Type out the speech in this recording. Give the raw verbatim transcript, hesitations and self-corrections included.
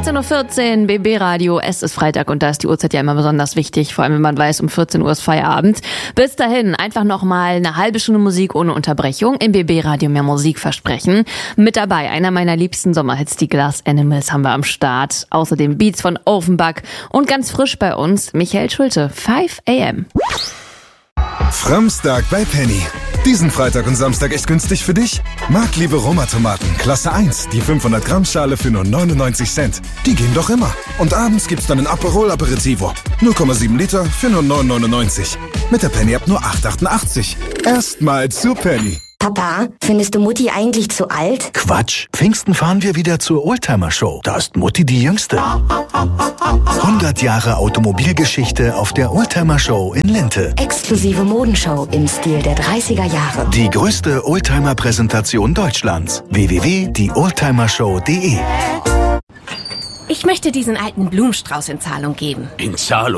dreizehn Uhr vierzehn, B B Radio. Es ist Freitag und da ist die Uhrzeit ja immer besonders wichtig, vor allem wenn man weiß, um vierzehn Uhr ist Feierabend. Bis dahin einfach nochmal eine halbe Stunde Musik ohne Unterbrechung. Im B B Radio mehr Musik versprechen. Mit dabei einer meiner liebsten Sommerhits, die Glass Animals, haben wir am Start. Außerdem Beats von Offenbach und ganz frisch bei uns Michael Schulte, five a m Framstag bei Penny. Diesen Freitag und Samstag echt günstig für dich? Marktliebe Roma-Tomaten, Klasse eins, die fünfhundert Gramm Schale für nur neunundneunzig Cent. Die gehen doch immer. Und abends gibt's dann ein Aperol Aperitivo. null Komma sieben Liter für nur neun neunundneunzig. Mit der Penny ab nur acht achtundachtzig. Erstmal zu Penny. Papa, findest du Mutti eigentlich zu alt? Quatsch. Pfingsten fahren wir wieder zur Oldtimer-Show. Da ist Mutti die Jüngste. hundert Jahre Automobilgeschichte auf der Oldtimer-Show in Lente. Exklusive Modenshow im Stil der dreißiger Jahre. Die größte Oldtimer-Präsentation Deutschlands. w w w punkt die oldtimer show punkt de Ich möchte diesen alten Blumenstrauß in Zahlung geben. In Zahlung?